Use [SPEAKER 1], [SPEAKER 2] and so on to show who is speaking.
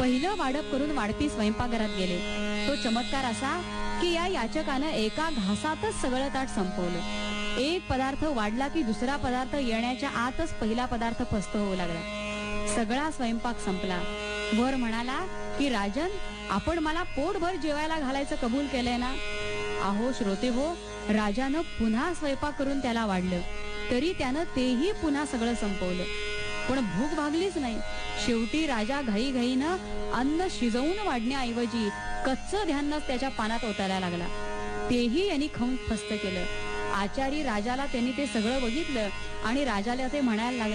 [SPEAKER 1] पहिलं वाढप करून वाढपी स्वयंपाकघरात गेले. तो चमत्कार असा की या याचकानं एका घासातच सगळं ताट संपवलं. एक पदार्थ वाढला की दुसरा पदार्थ येण्याच्या आतच पहिला पदार्थ फस्त होऊ लागला. सगळा स्वयंपाक संपला. वर म्हणाला की राजन, आपण मला पोटभर जेवायला घालायचं कबूल केलंय ना. अहो श्रोते हो, राजानं पुन्हा स्वयंपाक करून त्याला वाढलं, तरी त्यानं तेही पुन्हा सगळं संपवलं. पण भूक भागलीच नाही. शेवटी राजा घाईघाईनं अन्न शिजवून वाढण्याऐवजी कच्चं धान्यच त्याच्या पानात ओतायला लागला. तेही यांनी खाऊन फस्त केलं. आचारी राजाला त्यांनी ते सगळं बघितलं आणि राजाला ते म्हणायला लागले,